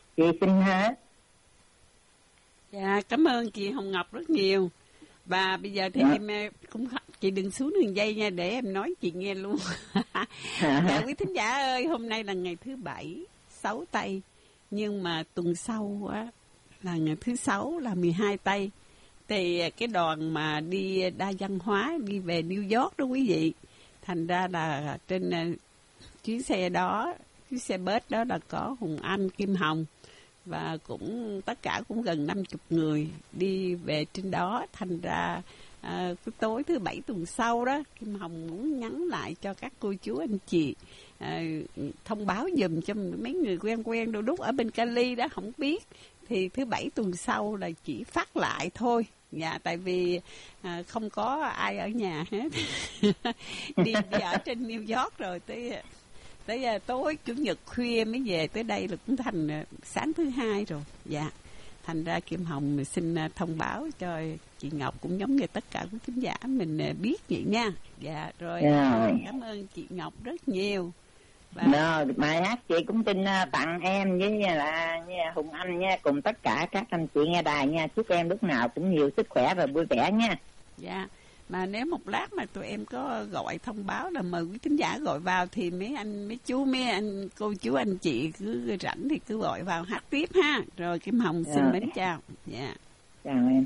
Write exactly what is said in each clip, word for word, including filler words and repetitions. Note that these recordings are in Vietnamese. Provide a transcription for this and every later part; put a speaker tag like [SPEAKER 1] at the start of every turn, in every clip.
[SPEAKER 1] Chị xin hết.
[SPEAKER 2] Dạ, cảm ơn chị Hồng Ngọc rất nhiều. Và bây giờ thì dạ. em cũng chị đừng xuống đường dây nha, để em nói chị nghe luôn. Dạ quý thính giả ơi, hôm nay là ngày thứ bảy, sáu tây, nhưng mà tuần sau á là ngày thứ sáu là mười hai tây. Thì cái đoàn mà đi đa văn hóa đi về New York đó quý vị, thành ra là trên chuyến xe đó, chuyến xe bus đó là có Hùng Anh, Kim Hồng và cũng tất cả cũng gần năm chục người đi về trên đó. Thành ra à, cái tối thứ bảy tuần sau đó, Kim Hồng muốn nhắn lại cho các cô chú anh chị à, thông báo giùm cho mấy người quen quen đôi lúc ở bên Cali đó không biết, thì thứ bảy tuần sau là chỉ phát lại thôi. Dạ, tại vì à, không có ai ở nhà hết. đi, đi ở trên New York rồi tới tới uh, tối chủ nhật khuya mới về tới đây là cũng thành uh, sáng thứ hai rồi. Dạ, thành ra Kim Hồng xin uh, thông báo cho chị Ngọc cũng giống như tất cả quý khán giả mình uh, biết vậy nha. Dạ rồi,
[SPEAKER 1] yeah.
[SPEAKER 2] Cảm ơn chị Ngọc rất nhiều.
[SPEAKER 1] Và... Rồi, bài hát chị cũng xin uh, tặng em với là nha, Hùng Anh nha, cùng tất cả các anh chị nghe đài nha. Chúc em lúc nào cũng nhiều sức khỏe và vui vẻ nha.
[SPEAKER 2] Dạ. Mà nếu một lát mà tụi em có gọi thông báo là mời quý thính giả gọi vào thì mấy anh, mấy chú, mấy anh, cô chú, anh chị cứ rảnh thì cứ gọi vào hát tiếp ha. Rồi Kim Hồng xin yeah. mến chào. Dạ. Yeah.
[SPEAKER 1] Chào em.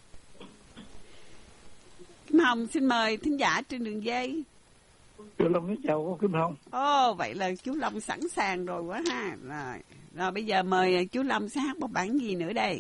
[SPEAKER 2] Kim Hồng xin mời thính giả trên đường dây.
[SPEAKER 3] Chú Long mới chào cô Kim Hồng.
[SPEAKER 2] Ồ, oh, vậy là chú Long sẵn sàng rồi quá ha. Rồi, rồi bây giờ mời chú Long sẽ hát một bản gì nữa đây?